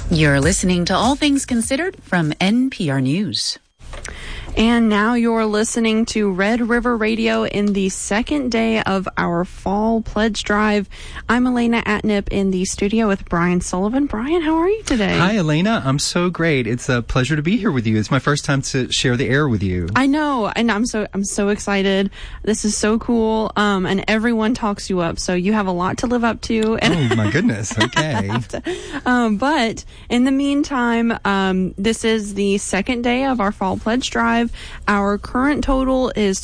You're listening to All Things Considered from NPR News. And now you're listening to Red River Radio in the second day of our Fall Pledge Drive. I'm Elena Atnip in the studio with Brian Sullivan. Brian, how are you today? Hi, Elena. I'm so great. It's a pleasure to be here with you. It's my first time to share the air with you. I know, and I'm so excited. This is so cool, and everyone talks you up, so you have a lot to live up to. And oh, my goodness. Okay. But in the meantime, this is the second day of our Fall Pledge Drive. Our current total is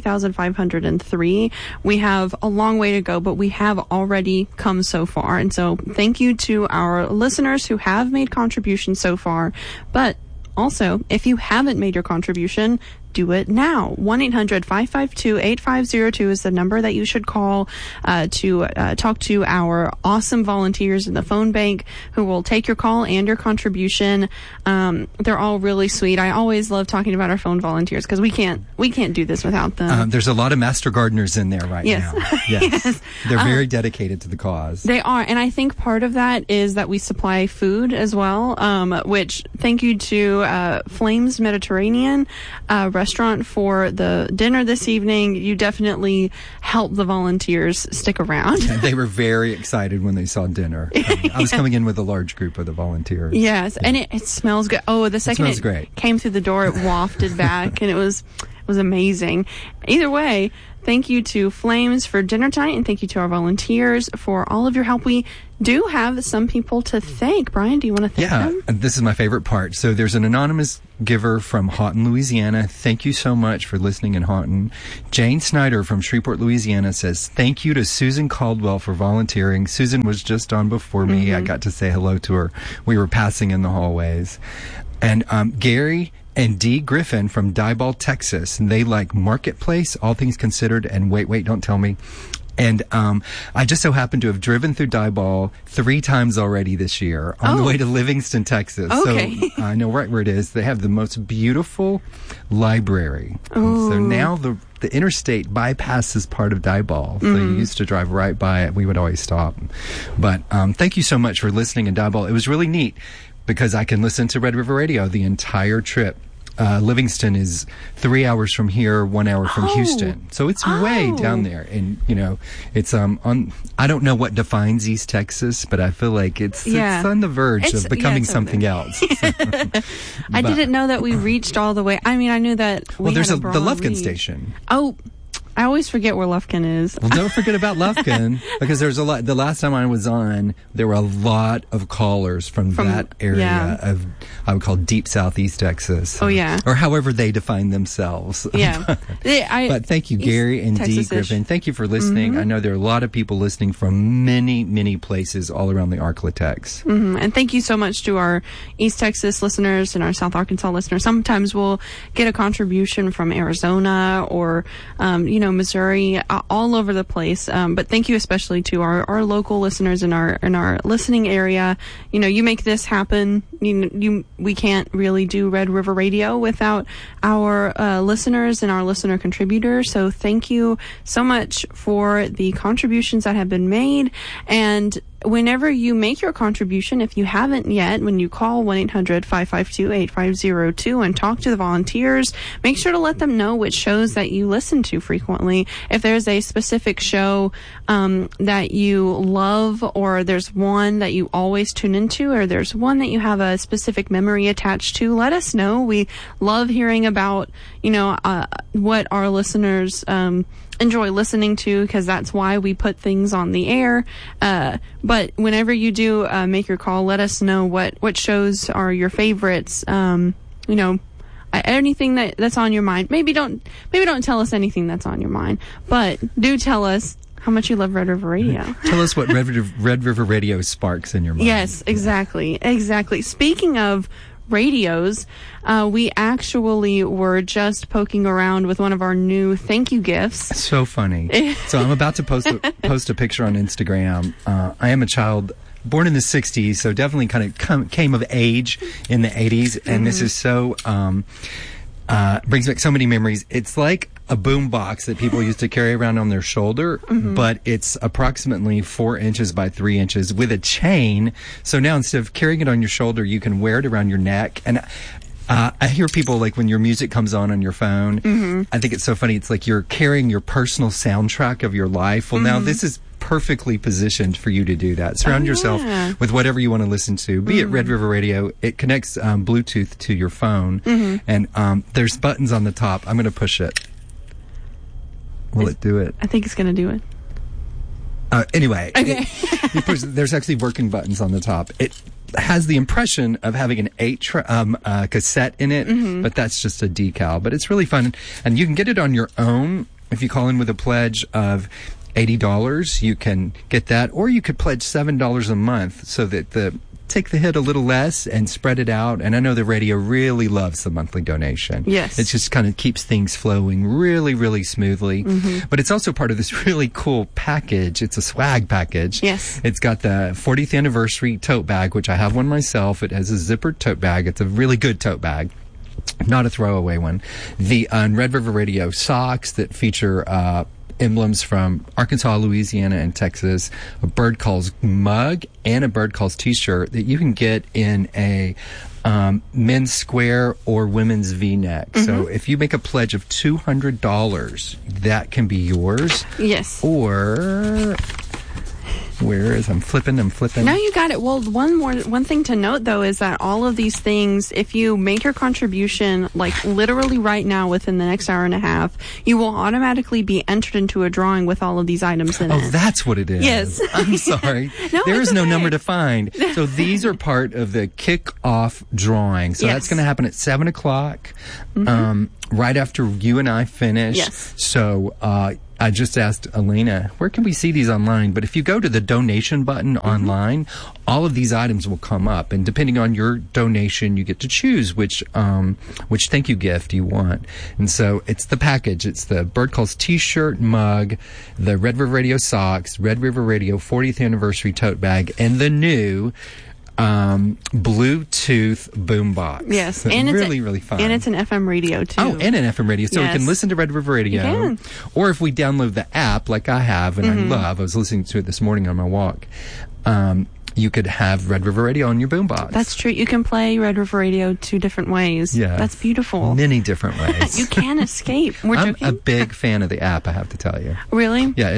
23,503. We have a long way to go, but we have already come so far. And so thank you to our listeners who have made contributions so far. But also, if you haven't made your contribution, do it now. 1-800-552-8502 is the number that you should call to talk to our awesome volunteers in the phone bank who will take your call and your contribution. They're all really sweet. I always love talking about our phone volunteers because we can't do this without them. There's a lot of master gardeners in there right now. Yes. Yes. They're very dedicated to the cause. They are, and I think part of that is that we supply food as well, which thank you to Flames Mediterranean restaurant for the dinner this evening. You definitely helped the volunteers stick around. They were very excited when they saw dinner. I was coming in with a large group of the volunteers. Yes, and it smells good. Oh, the second it great. Came through the door, it wafted back, and it was amazing. Either way, thank you to Flames for dinner tonight, and thank you to our volunteers for all of your help. We do have some people to thank. Brian, do you want to thank them? Yeah, this is my favorite part. So there's an anonymous giver from Houghton, Louisiana. Thank you so much for listening in Houghton. Jane Snyder from Shreveport, Louisiana says, thank you to Susan Caldwell for volunteering. Susan was just on before me. Mm-hmm. I got to say hello to her. We were passing in the hallways. And Gary and Dee Griffin from Diboll, Texas. And they like Marketplace, All Things Considered, and Wait, Don't Tell Me. And I just so happened to have driven through Diboll 3 times already this year on the way to Livingston, Texas. Okay. So I know right where it is. They have the most beautiful library. So now the interstate bypasses part of Diboll. So you used to drive right by it. We would always stop. But thank you so much for listening in Diboll. It was really neat because I can listen to Red River Radio the entire trip. Livingston is 3 hours from here, 1 hour from Houston. So it's way down there. And, you know, it's I don't know what defines East Texas, but I feel like it's on the verge of becoming something else. I didn't know that we reached all the way. I mean, I knew that we there's had the Lufkin station. Oh, I always forget where Lufkin is. Well, don't forget about Lufkin because there's a lot. The last time I was on, there were a lot of callers from that area of, I would call deep southeast Texas. Oh, yeah. Or however they define themselves. Yeah. But thank you, Gary and Dee Griffin. Thank you for listening. Mm-hmm. I know there are a lot of people listening from many, many places all around the Arklatex. Mm-hmm. And thank you so much to our East Texas listeners and our South Arkansas listeners. Sometimes we'll get a contribution from Arizona or, Missouri, all over the place. But thank you especially to our local listeners in our listening area. You know, you make this happen. We can't really do Red River Radio without our listeners and our listener contributors. So thank you so much for the contributions that have been made. And whenever you make your contribution, if you haven't yet, when you call 1-800-552-8502 and talk to the volunteers, make sure to let them know which shows that you listen to frequently. If there's a specific show that you love, or there's one that you always tune into, or there's one that you have a specific memory attached to, let us know. We love hearing about, what our listeners enjoy listening to, because that's why we put things on the air. But whenever you do make your call, let us know what shows are your favorites. Anything that's on your mind. Maybe don't tell us anything that's on your mind, but do tell us how much you love Red River Radio. Tell us what Red River Radio sparks in your mind. Yes, exactly. Speaking of radios, we actually were just poking around with one of our new thank you gifts. So funny. So I'm about to post a picture on Instagram. I am a child born in the 60s, so definitely kind of came of age in the 80s, and this is so brings back so many memories. It's like a boom box that people used to carry around on their shoulder, but it's approximately 4 inches by 3 inches with a chain. So now instead of carrying it on your shoulder, you can wear it around your neck. And I hear people, like, when your music comes on your phone, I think it's so funny. It's like you're carrying your personal soundtrack of your life. Well, now this is perfectly positioned for you to do that. Surround yourself with whatever you want to listen to, be it Red River Radio. It connects Bluetooth to your phone, and there's buttons on the top. I'm going to push it. Will it do it? I think it's going to do it. Anyway, there's actually working buttons on the top. It has the impression of having an 8 cassette in it, but that's just a decal. But it's really fun, and you can get it on your own if you call in with a pledge of $80. You can get that, or you could pledge $7 a month, so that take the hit a little less and spread it out. And I know the radio really loves the monthly donation. Yes. It just kind of keeps things flowing really, really smoothly. But it's also part of this really cool package. It's a swag package. Yes. It's got the 40th anniversary tote bag, which I have one myself. It has a zippered tote bag. It's a really good tote bag, not a throwaway one. The Red River Radio socks that feature emblems from Arkansas, Louisiana, and Texas, a Bird Calls mug, and a Bird Calls t-shirt that you can get in a men's square or women's V-neck. So if you make a pledge of $200, that can be yours. Yes. Or I'm flipping. No, you got it. Well, one thing to note, though, is that all of these things, if you make your contribution, like literally right now within the next hour and a half, you will automatically be entered into a drawing with all of these items in it. Oh, that's what it is. Yes. I'm sorry. No, there is no okay. number to find. So these are part of the kick-off drawing. So that's going to happen at 7 o'clock, right after you and I finish. Yes. So I just asked Elena, where can we see these online? But if you go to the donation button online, all of these items will come up. And depending on your donation, you get to choose which thank you gift you want. And so it's the package. It's the Bird Calls t-shirt, mug, the Red River Radio socks, Red River Radio 40th anniversary tote bag, and the new Bluetooth boombox. Yes, and it's really fun. And it's an FM radio too. Oh, and an FM radio, so we can listen to Red River Radio. You can. Or if we download the app, like I have, and I love. I was listening to it this morning on my walk. You could have Red River Radio on your boombox. That's true. You can play Red River Radio 2 different ways. Yeah, that's beautiful. Many different ways. You can escape. I'm a big fan of the app, I have to tell you. Really? Yeah,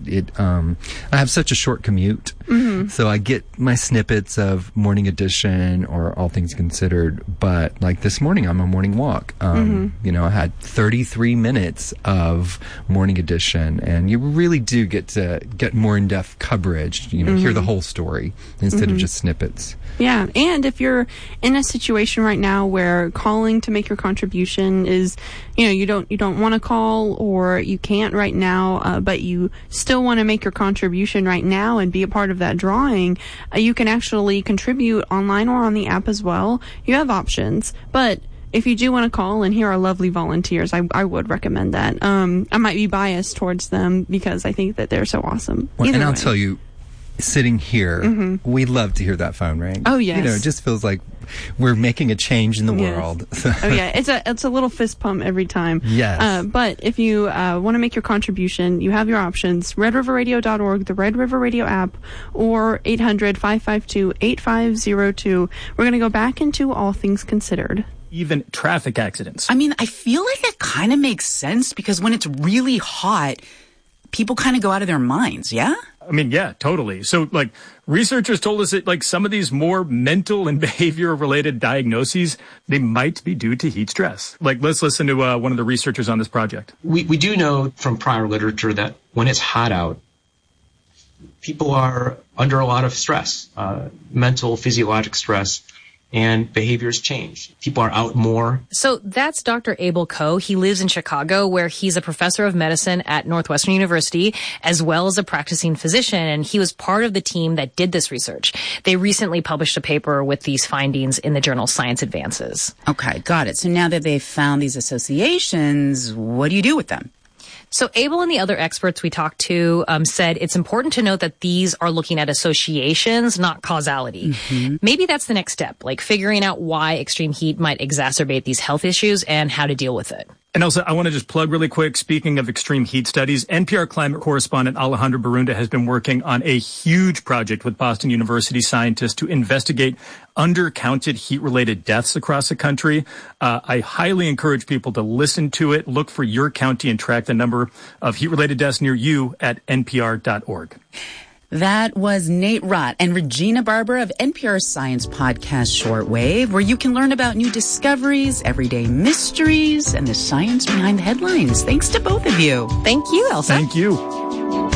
I have such a short commute, so I get my snippets of Morning Edition or All Things Considered. But like this morning, I'm on morning walk. You know, I had 33 minutes of Morning Edition, and you really do get more in-depth coverage. You know, hear the whole story instead of just snippets. Yeah, and if you're in a situation right now where calling to make your contribution is, you don't want to call, or you can't right now, but you still want to make your contribution right now and be a part of that drawing, you can actually contribute online or on the app as well. You have options, but if you do want to call and hear our lovely volunteers, I would recommend that. I might be biased towards them because I think that they're so awesome. Well, and I'll tell you, sitting here, we love to hear that phone ring. Oh, yes. You know, it just feels like we're making a change in the world. Oh, yeah. It's a little fist pump every time. Yes. But if you want to make your contribution, you have your options. RedRiverRadio.org, the Red River Radio app, or 800-552-8502. We're going to go back into All Things Considered. Even traffic accidents. I mean, I feel like it kind of makes sense because when it's really hot, people kind of go out of their minds, yeah? I mean, yeah, totally. So, like, researchers told us that, like, some of these more mental and behavior-related diagnoses, they might be due to heat stress. Like, let's listen to one of the researchers on this project. We do know from prior literature that when it's hot out, people are under a lot of stress, mental, physiologic stress, and behaviors change. People are out more. So that's Dr. Abel Coe. He lives in Chicago, where he's a professor of medicine at Northwestern University, as well as a practicing physician, and he was part of the team that did this research. They recently published a paper with these findings in the journal Science Advances. Okay, got it. So now that they've found these associations, what do you do with them? So Abel and the other experts we talked to said it's important to note that these are looking at associations, not causality. Maybe that's the next step, like figuring out why extreme heat might exacerbate these health issues and how to deal with it. And Elsa, I want to just plug really quick, speaking of extreme heat studies, NPR climate correspondent Alejandro Barunda has been working on a huge project with Boston University scientists to investigate undercounted heat-related deaths across the country. I highly encourage people to listen to it, look for your county, and track the number of heat-related deaths near you at npr.org. That was Nate Rott and Regina Barber of NPR's science podcast Shortwave, where you can learn about new discoveries, everyday mysteries, and the science behind the headlines. Thanks to both of you. Thank you, Elsa. Thank you.